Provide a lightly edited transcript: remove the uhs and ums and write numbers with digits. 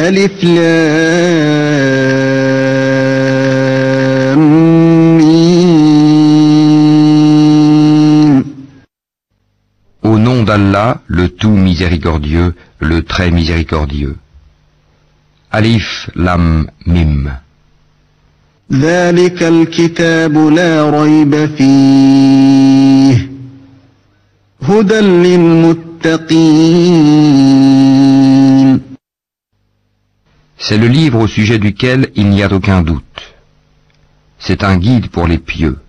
ألف لام ميم. Au nom d'Allah, le tout miséricordieux, le très miséricordieux. Alif Lam Mim. ذلك الكتاب لا ريب فيه هدى للمتقين. C'est le livre au sujet duquel il n'y a aucun doute. C'est un guide pour les pieux.